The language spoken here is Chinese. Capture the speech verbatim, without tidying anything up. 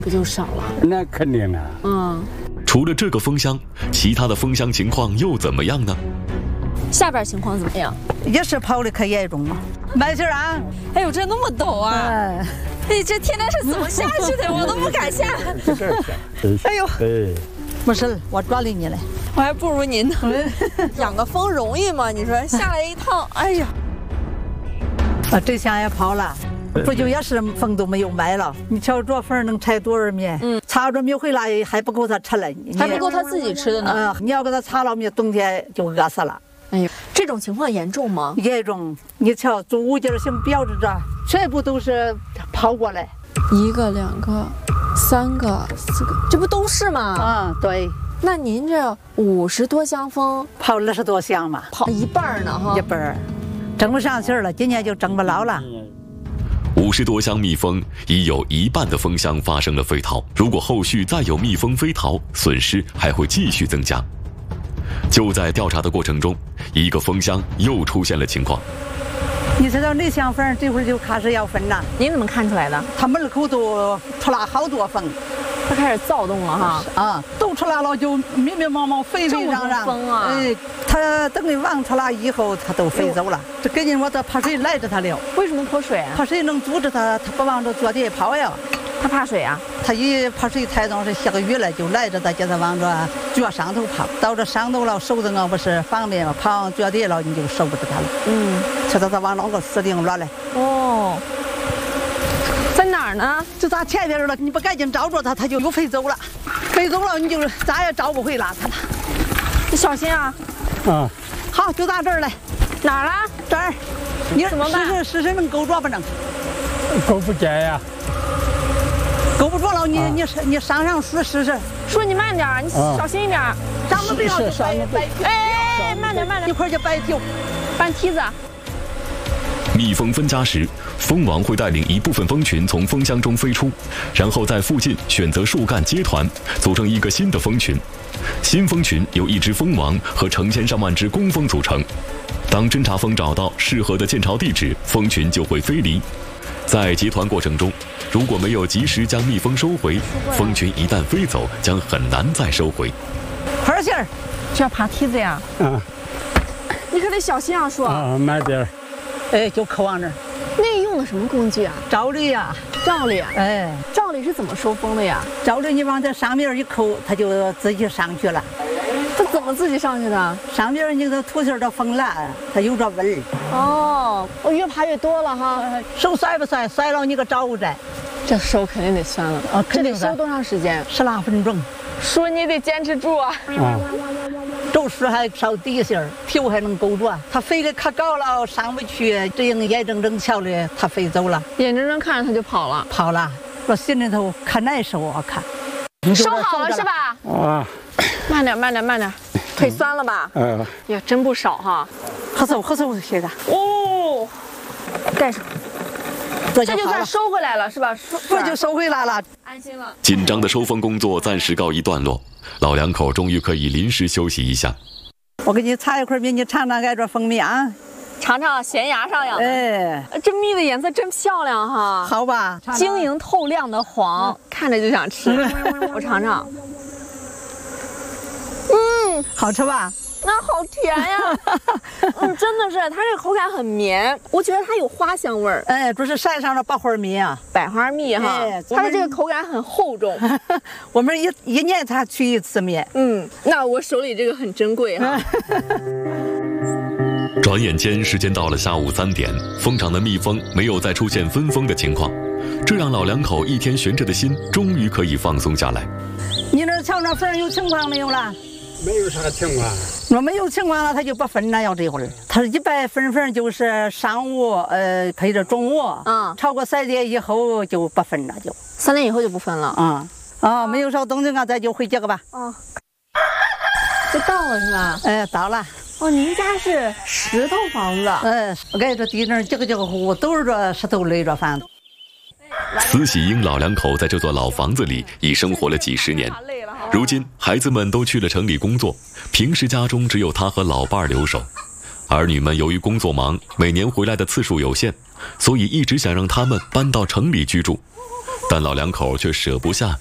不就少了？ 那肯定啊。 嗯。 除了这个封箱，其他的封箱情况又怎么样呢？ 下边情况怎么样？ 也是跑的可严重了。没事啊。 哎呦，这那么陡啊！哎，哎这天天是怎么下去的？我都不敢下。 哎呦，哎，没事，我转领你来。 我还不如您呢。养个蜂容易吗？你说下来一趟，哎呀。 啊，这箱也跑了。不就也是蜂都没有买了？你瞧这蜂能采多少米？嗯，采着米回来还不够它吃了， 还不够它自己吃的呢。 嗯，你要给它采了米，冬天就饿死了。 哎呦，这种情况严重吗？ 严重。你瞧，做五件性标志这，全部都是跑过来， 一个、两个、三个、四个，这不都是吗？ 嗯，对。 那您这五十多箱蜂， 跑二十多箱嘛， 跑一半呢哈。 一半，挣不上气了，今年就挣不牢了。 五十多箱蜜蜂，已有一半的蜂箱发生了飞逃。如果后续再有蜜蜂飞逃，损失还会继续增加。就在调查的过程中，一个蜂箱又出现了情况。 你知道那箱蜂这会儿就开始要分了。 您怎么看出来的？ 它门口都出来好多蜂， 它开始躁动了哈。 啊，都出来了，就密密麻麻、沸沸扬扬。 蜂啊！ 哎，它等于往出来以后，它都飞走了。这赶紧我这泼水赖着它了。 为什么泼水啊？ 泼水能阻止它，它不往这坐地跑呀。 它怕水啊？ 它一泼水太重，是下个雨了，就赖着它，叫它往这脚上头跑。到这上头了，手子我不是方便嘛，跑往脚底了，你就守不住它了。嗯，瞧到它往那个死顶落来。哦， 在哪儿呢？ 就在前边了，你不赶紧找着它，它就又飞走了。飞走了，你就咋也找不回来它了。 你小心啊！ 啊，好，就到这儿来。 哪儿了？ 这儿。你怎么办？试试试试能够着不能？ 够不着呀。 够不着了，你你你上上树试试。 叔，你慢点，你小心一点。 上不了就掰掰。 哎，慢点慢点， 一会儿就掰丢， 搬梯子。 蜜蜂分家时，蜂王会带领一部分蜂群从蜂箱中飞出，然后在附近选择树干结团，组成一个新的蜂群。新蜂群由一只蜂王和成千上万只工蜂组成。当侦察蜂找到适合的建巢地址，蜂群就会飞离。在结团过程中，如果没有及时将蜜蜂收回，蜂群一旦飞走，将很难再收回。 快些儿， 这要爬梯子呀？嗯。你可得小心啊，叔。 啊，慢点儿。 哎，就扣往那儿。 那用的什么工具啊？ 罩里呀， 罩里。 哎， 罩里是怎么收蜂的呀？ 罩里你往这上面一扣，它就自己上去了。 它怎么自己上去的？ 上面你这土气的蜂蜡，它有这味儿。 哦，我越爬越多了哈。 手摔不摔？摔了你个找着。 这手肯定得酸了。 啊，肯定得收多长时间？ 十来分钟。 叔，你得坚持住啊。啊。 周树还稍低些儿，皮还能勾着。它飞得可高了，上不去，这样眼睁睁瞧着它飞走了。 眼睁睁看着它就跑了。 跑了，我心里头可难受啊！看。 收好了是吧？ 啊。 慢点，慢点，慢点。腿酸了吧？嗯。呀，真不少哈。 好走，好走，现在。 哦。盖上。这就算收回来了是吧？ 这就收回来了， 安心了。 紧张的收蜂工作暂时告一段落，老两口终于可以临时休息一下。 我给你采一块蜜，你尝尝挨着蜂蜜啊。 尝尝咸芽上养的。哎，这蜜的颜色真漂亮哈。 好吧， 晶莹透亮的黄，看着就想吃。我尝尝。嗯， 好吃吧？ 那好甜呀！嗯，真的是，它这个口感很绵，我觉得它有花香味儿。 哎，这是山上的百花蜜啊， 百花蜜哈，哎、它的这个口感很厚重。 我们一一年才取一次蜜。 嗯，那我手里这个很珍贵哈。 转眼间，时间到了下午三点，蜂场的蜜蜂没有再出现分蜂的情况，这让老两口一天悬着的心终于可以放松下来。 你那瞧那蜂有情况没有了？ 没有啥情况， 我没有情况了，他就不分了。要这会儿，他一般分分就是上午，呃，配着中午，嗯，超过三点以后就不分了，就三点以后就不分了， 啊、嗯、啊，没有啥动静啊，咱就回家个吧。啊， 这到了是吧？ 哎，到了。 哦，您家是石头房子？ 嗯，我盖这地那这个这个户都是这石头垒着房子。 司喜英老两口在这座老房子里已生活了几十年。如今孩子们都去了城里工作，平时家中只有他和老伴儿留守。儿女们由于工作忙，每年回来的次数有限，所以一直想让他们搬到城里居住。 但老两口却舍不下